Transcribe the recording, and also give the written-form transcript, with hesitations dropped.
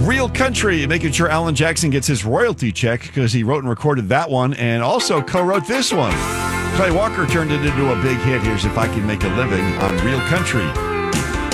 Real Country, making sure Alan Jackson gets his royalty check because he wrote and recorded that one and also co-wrote this one. Clay Walker turned it into a big hit. Here's If I Can Make a Living on Real Country.